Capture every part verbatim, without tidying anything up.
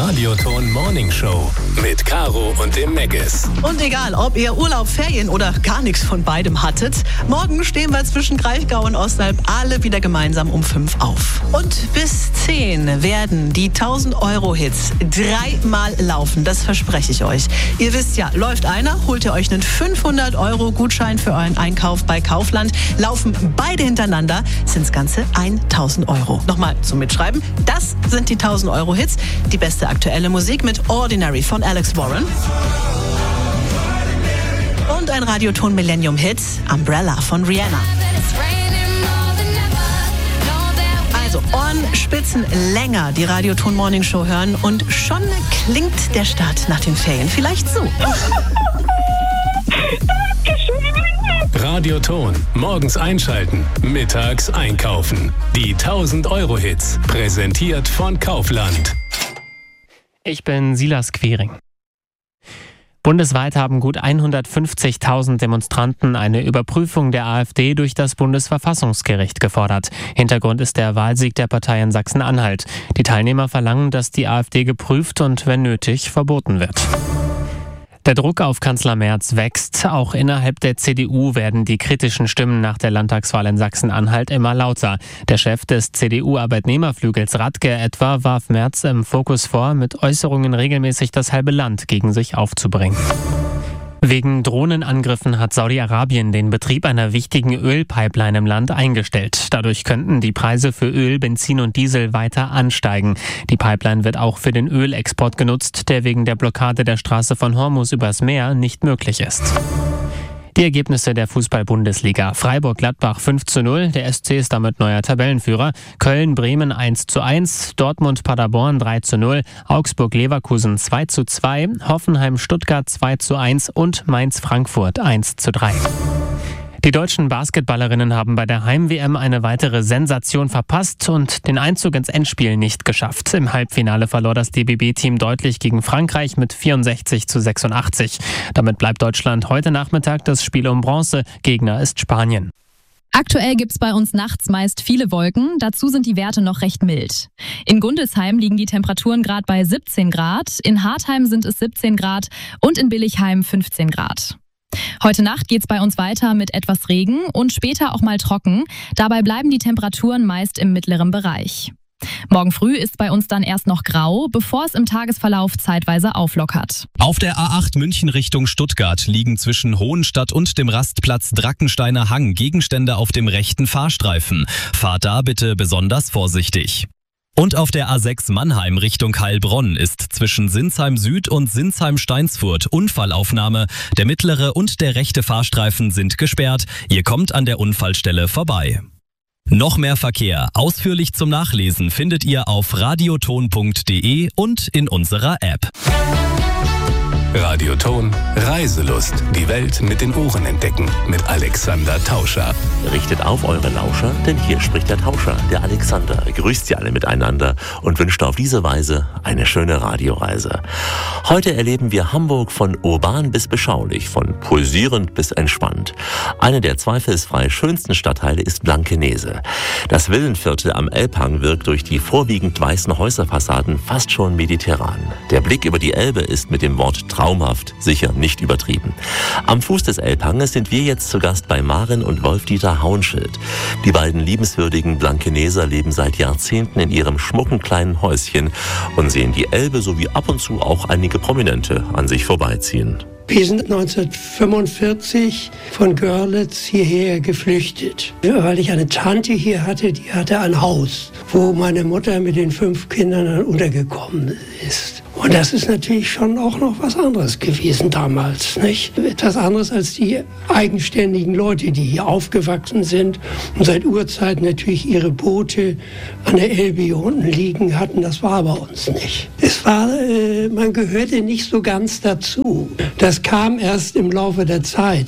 Radioton Morning Show mit Caro und dem Meggis. Und egal, ob ihr Urlaub, Ferien oder gar nichts von beidem hattet, morgen stehen wir zwischen Kraichgau und Ostalb alle wieder gemeinsam um fünf auf. Und bis zehn werden die tausend Euro Hits dreimal laufen, das verspreche ich euch. Ihr wisst ja, läuft einer, holt ihr euch einen fünfhundert Euro Gutschein für euren Einkauf bei Kaufland. Laufen beide hintereinander, sind's ganze tausend Euro. Nochmal zum Mitschreiben, das sind die tausend Euro Hits. Die beste aktuelle Musik mit Ordinary von Alex Warren. Und ein Radioton Millennium Hit, Umbrella von Rihanna. Also Ohrenspitzen länger die Radioton Morning Show hören und schon klingt der Start nach den Ferien vielleicht so. Radioton, morgens einschalten, mittags einkaufen. Die tausend Euro Hits, präsentiert von Kaufland. Ich bin Silas Quering. Bundesweit haben gut hundertfünfzigtausend Demonstranten eine Überprüfung der AfD durch das Bundesverfassungsgericht gefordert. Hintergrund ist der Wahlsieg der Partei in Sachsen-Anhalt. Die Teilnehmer verlangen, dass die AfD geprüft und, wenn nötig, verboten wird. Der Druck auf Kanzler Merz wächst. Auch innerhalb der C D U werden die kritischen Stimmen nach der Landtagswahl in Sachsen-Anhalt immer lauter. Der Chef des C D U-Arbeitnehmerflügels Radke etwa warf Merz im Fokus vor, mit Äußerungen regelmäßig das halbe Land gegen sich aufzubringen. Wegen Drohnenangriffen hat Saudi-Arabien den Betrieb einer wichtigen Ölpipeline im Land eingestellt. Dadurch könnten die Preise für Öl, Benzin und Diesel weiter ansteigen. Die Pipeline wird auch für den Ölexport genutzt, der wegen der Blockade der Straße von Hormuz übers Meer nicht möglich ist. Die Ergebnisse der Fußball-Bundesliga. Freiburg-Gladbach fünf zu null, der S C ist damit neuer Tabellenführer. Köln-Bremen eins zu eins, Dortmund-Paderborn drei zu null, Augsburg-Leverkusen zwei zu zwei, Hoffenheim-Stuttgart zwei zu eins und Mainz-Frankfurt eins zu drei. Die deutschen Basketballerinnen haben bei der Heim-W M eine weitere Sensation verpasst und den Einzug ins Endspiel nicht geschafft. Im Halbfinale verlor das D B B-Team deutlich gegen Frankreich mit vierundsechzig zu sechsundachtzig. Damit bleibt Deutschland heute Nachmittag das Spiel um Bronze. Gegner ist Spanien. Aktuell gibt's bei uns nachts meist viele Wolken, dazu sind die Werte noch recht mild. In Gundelsheim liegen die Temperaturen gerade bei siebzehn Grad, in Hartheim sind es siebzehn Grad und in Billichheim fünfzehn Grad. Heute Nacht geht's bei uns weiter mit etwas Regen und später auch mal trocken. Dabei bleiben die Temperaturen meist im mittleren Bereich. Morgen früh ist bei uns dann erst noch grau, bevor es im Tagesverlauf zeitweise auflockert. Auf der A acht München Richtung Stuttgart liegen zwischen Hohenstadt und dem Rastplatz Drackensteiner Hang Gegenstände auf dem rechten Fahrstreifen. Fahrt da bitte besonders vorsichtig. Und auf der A sechs Mannheim Richtung Heilbronn ist zwischen Sinsheim Süd und Sinsheim-Steinsfurt Unfallaufnahme. Der mittlere und der rechte Fahrstreifen sind gesperrt. Ihr kommt an der Unfallstelle vorbei. Noch mehr Verkehr, ausführlich zum Nachlesen, findet ihr auf radioton punkt de und in unserer App. Radioton, Reiselust. Die Welt mit den Ohren entdecken. Mit Alexander Tauscher. Richtet auf eure Lauscher, denn hier spricht der Tauscher, der Alexander. Grüßt sie alle miteinander und wünscht auf diese Weise eine schöne Radioreise. Heute erleben wir Hamburg von urban bis beschaulich, von pulsierend bis entspannt. Eine der zweifelsfrei schönsten Stadtteile ist Blankenese. Das Villenviertel am Elbhang wirkt durch die vorwiegend weißen Häuserfassaden fast schon mediterran. Der Blick über die Elbe ist mit dem Wort traumhaft sicher nicht übertrieben. Am Fuß des Elbhanges sind wir jetzt zu Gast bei Maren und Wolf-Dieter Hauenschild. Die beiden liebenswürdigen Blankeneser leben seit Jahrzehnten in ihrem schmucken kleinen Häuschen und sehen die Elbe sowie ab und zu auch einige Prominente an sich vorbeiziehen. Wir sind neunzehnhundertfünfundvierzig von Görlitz hierher geflüchtet, weil ich eine Tante hier hatte, die hatte ein Haus, wo meine Mutter mit den fünf Kindern dann untergekommen ist. Und das ist natürlich schon auch noch was anderes gewesen damals, nicht? Etwas anderes als die eigenständigen Leute, die hier aufgewachsen sind und seit Urzeit natürlich ihre Boote an der Elbe hier unten liegen hatten. Das war bei uns nicht. Es war, äh, man gehörte nicht so ganz dazu. Das kam erst im Laufe der Zeit.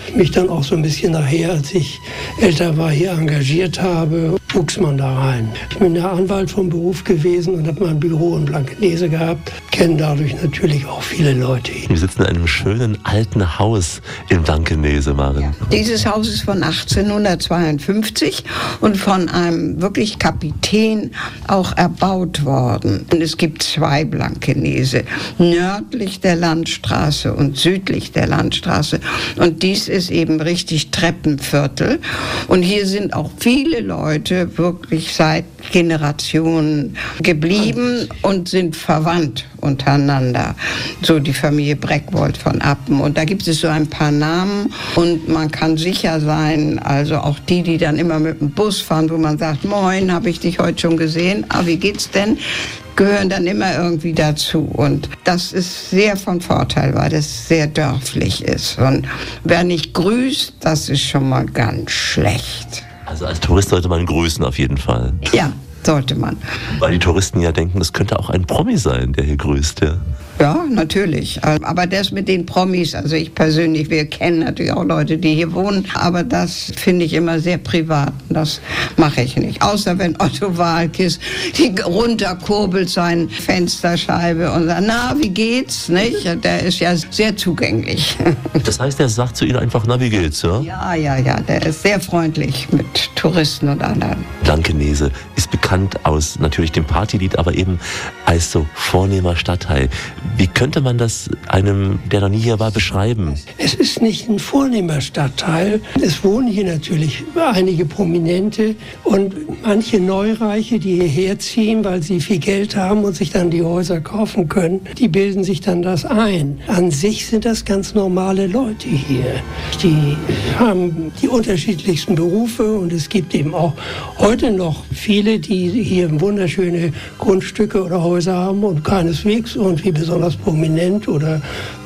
mich dann auch so ein bisschen nachher, als ich älter war, hier engagiert habe, wuchs man da rein. Ich bin ja Anwalt vom Beruf gewesen und habe mein Büro in Blankenese gehabt. Kenne dadurch natürlich auch viele Leute hier. Wir sitzen in einem schönen alten Haus in Blankenese, Maren. Ja. Dieses Haus ist von achtzehnhundertzweiundfünfzig und von einem wirklich Kapitän auch erbaut worden. Und es gibt zwei Blankenese, nördlich der Landstraße und südlich der Landstraße. Und dies ist eben richtig Treppenviertel. Und hier sind auch viele Leute wirklich seit Generationen geblieben und sind verwandt untereinander. So die Familie Breckwold von Appen. Und da gibt es so ein paar Namen und man kann sicher sein, also auch die, die dann immer mit dem Bus fahren, wo man sagt, moin, habe ich dich heute schon gesehen, aber wie geht's denn? Gehören dann immer irgendwie dazu. Und das ist sehr von Vorteil, weil das sehr dörflich ist. Und wer nicht grüßt, das ist schon mal ganz schlecht. Also als Tourist sollte man grüßen auf jeden Fall. Ja, sollte man. Weil die Touristen ja denken, das könnte auch ein Promi sein, der hier grüßt, ja. Ja, natürlich. Aber das mit den Promis, also ich persönlich, wir kennen natürlich auch Leute, die hier wohnen, aber das finde ich immer sehr privat. Das mache ich nicht. Außer wenn Otto Waalkes die runterkurbelt seine Fensterscheibe und sagt, na, wie geht's, nicht? Der ist ja sehr zugänglich. Das heißt, er sagt zu Ihnen einfach, na, wie geht's, ja? Ja, ja, ja, der ist sehr freundlich mit Touristen und anderen. Blankenese ist bekannt aus natürlich dem Partylied, aber eben als so vornehmer Stadtteil. Wie könnte man das einem, der noch nie hier war, beschreiben? Es ist nicht ein vornehmer Stadtteil. Es wohnen hier natürlich einige Prominente und manche Neureiche, die hierher ziehen, weil sie viel Geld haben und sich dann die Häuser kaufen können, die bilden sich dann das ein. An sich sind das ganz normale Leute hier. Die haben die unterschiedlichsten Berufe und es gibt eben auch heute noch viele, die hier wunderschöne Grundstücke oder Häuser haben und keineswegs irgendwie besonders prominent oder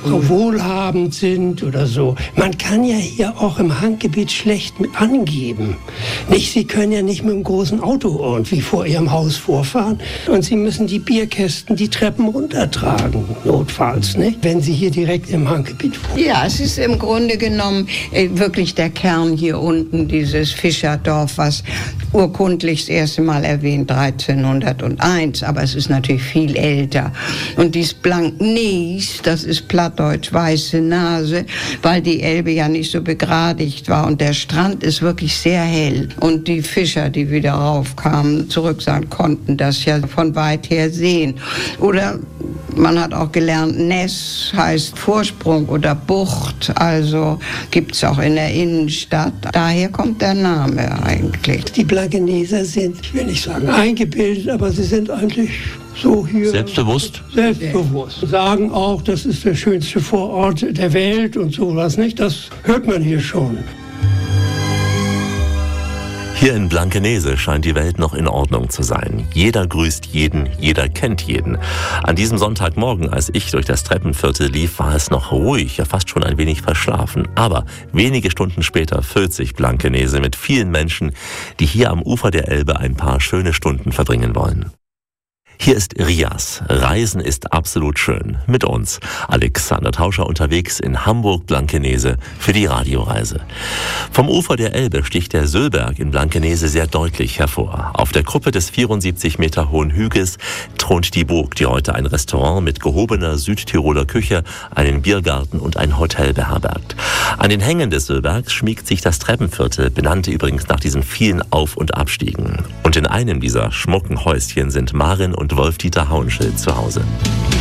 wohlhabend sind oder so. Man kann ja hier auch im Hanggebiet schlecht mit angeben. Nicht, Sie können ja nicht mit einem großen Auto irgendwie vor Ihrem Haus vorfahren und Sie müssen die Bierkästen die Treppen runtertragen, notfalls, nicht? Wenn Sie hier direkt im Hanggebiet wohnen. Ja, es ist im Grunde genommen äh, wirklich der Kern hier unten, dieses Fischerdorf, was urkundlich das erste Mal erwähnt, dreizehnhunderteins, aber es ist natürlich viel älter. Und dies Blankenese, das ist plattdeutsch weiße Nase, weil die Elbe ja nicht so begradigt war und der Strand ist wirklich sehr hell. Und die Fischer, die wieder raufkamen, zurück sein konnten, das ja von weit her sehen. Oder man hat auch gelernt, Ness heißt Vorsprung oder Bucht, also gibt es auch in der Innenstadt. Daher kommt der Name eigentlich. Die Blankeneser sind, ich will nicht sagen eingebildet, aber sie sind eigentlich so hier. Selbstbewusst? Selbstbewusst. Sagen auch, das ist der schönste Vorort der Welt und sowas, nicht? Das hört man hier schon. Hier in Blankenese scheint die Welt noch in Ordnung zu sein. Jeder grüßt jeden, jeder kennt jeden. An diesem Sonntagmorgen, als ich durch das Treppenviertel lief, war es noch ruhig, ja fast schon ein wenig verschlafen. Aber wenige Stunden später füllt sich Blankenese mit vielen Menschen, die hier am Ufer der Elbe ein paar schöne Stunden verbringen wollen. Hier ist Rias. Reisen ist absolut schön. Mit uns Alexander Tauscher unterwegs in Hamburg-Blankenese für die Radioreise. Vom Ufer der Elbe sticht der Söllberg in Blankenese sehr deutlich hervor. Auf der Kuppe des vierundsiebzig Meter hohen Hügels thront die Burg, die heute ein Restaurant mit gehobener Südtiroler Küche, einen Biergarten und ein Hotel beherbergt. An den Hängen des Söllbergs schmiegt sich das Treppenviertel, benannt übrigens nach diesen vielen Auf- und Abstiegen. Und in einem dieser schmucken Häuschen sind Maren und Wolf-Dieter Hauenschild zu Hause.